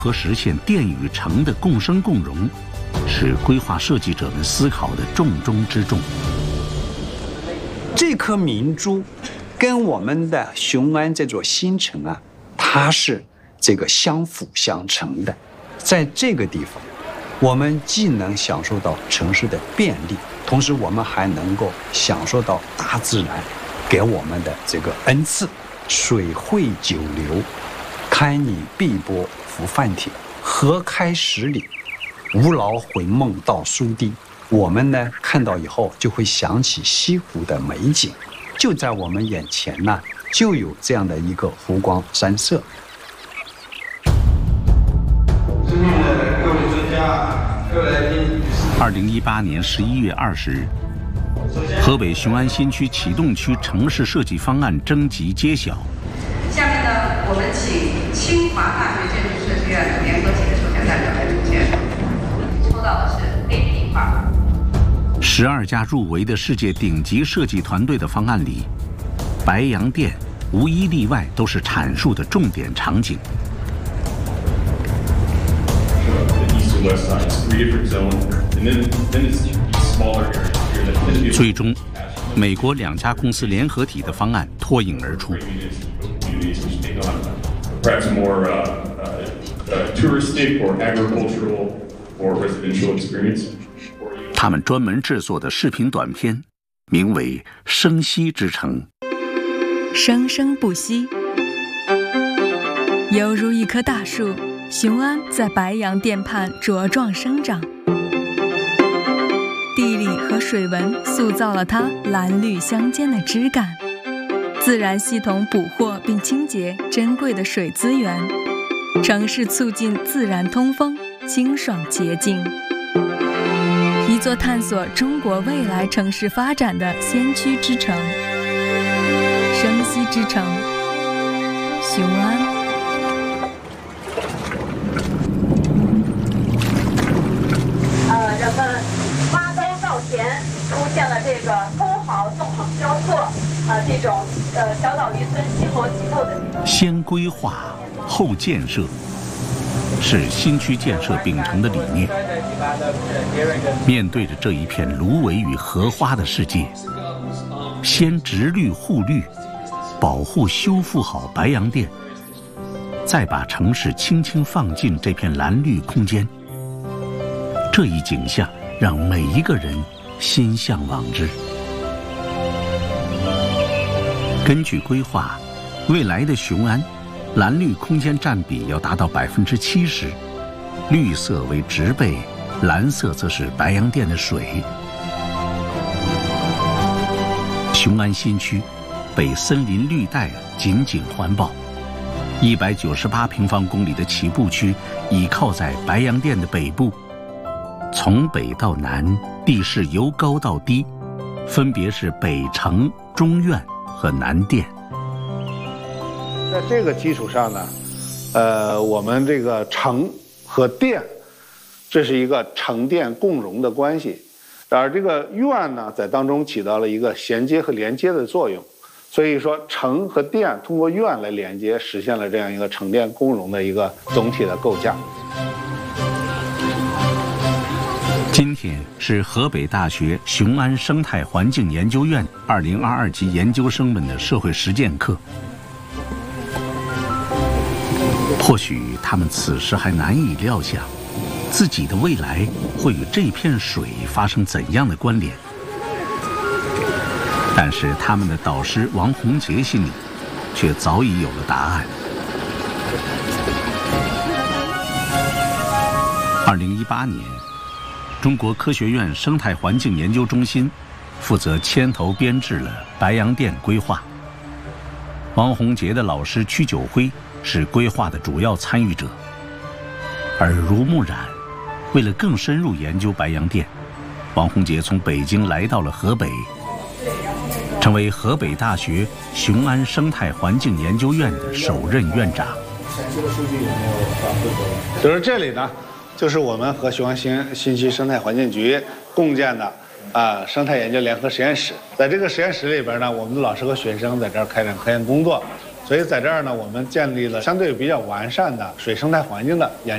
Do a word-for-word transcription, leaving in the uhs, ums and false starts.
和实现电与城的共生共荣，是规划设计者们思考的重中之重。 这颗明珠跟我们的雄安这座新城啊，它是这个相辅相成的。在这个地方，我们既能享受到城市的便利，同时我们还能够享受到大自然给我们的这个恩赐。水汇九流，堪拟碧波浮泛艇，河开十里，无劳回梦到苏堤。我们呢看到以后就会想起西湖的美景，就在我们眼前呢，就有这样的一个湖光山色。 二零一八年十一月二十日，河北雄安新区启动区城市设计方案征集揭晓。 下面呢，我们请清华大学建筑设计院联合体的抽奖代表来出现。抽到的是 A B 号。 十二家入围的世界顶级设计团队的方案里，白洋淀无一例外都是阐述的重点场景。最终，美国两家公司联合体的方案脱颖而出。他们专门制作的视频短片，名为《生息之城》。 生生不息，犹如一棵大树，雄安在白洋淀畔茁壮生长。地理和水文塑造了它蓝绿相间的枝干，自然系统捕获并清洁珍贵的水资源，城市促进自然通风，清爽洁净。一座探索中国未来城市发展的先驱之城，生息之城，雄安。 呃，人们挖沟造田，出现了这个沟壕纵横交错，呃，这种呃小岛渔村星罗棋布的这种。 先规划后建设，是新区建设秉承的理念。面对着这一片芦苇与荷花的世界，先植绿护绿，保护修复好白洋淀，再把城市轻轻放进这片蓝绿空间。这一景象让每一个人心向往之。根据规划，未来的雄安蓝绿空间占比要达到百分之七十，绿色为植被，蓝色则是白洋淀的水。雄安新区被森林绿带紧紧环抱，一百九十八平方公里的起步区倚靠在白洋淀的北部，从北到南，地势由高到低，分别是北城、中院和南店。 在这个基础上呢，呃，我们这个城和店，这是一个城电共融的关系，而这个院呢，在当中起到了一个衔接和连接的作用。所以说，城和店通过院来连接，实现了这样一个城电共融的一个总体的构架。 今天是河北大学雄安生态环境研究院二零二二级研究生们的社会实践课。或许他们此时还难以料想，自己的未来会与这片水发生怎样的关联。但是他们的导师王洪杰心里，却早已有了答案。二零一八年，中国科学院生态环境研究中心负责牵头编制了白洋淀规划。王洪杰的老师屈九辉是规划的主要参与者，而如木染为了更深入研究白洋淀，王洪杰从北京来到了河北，成为河北大学雄安生态环境研究院的首任院长。 就是这里呢，就是我们和雄安新新区生态环境局共建的啊生态研究联合实验室。在这个实验室里边呢，我们的老师和学生在这儿开展科研工作，所以在这儿呢，我们建立了相对比较完善的水生态环境的研究。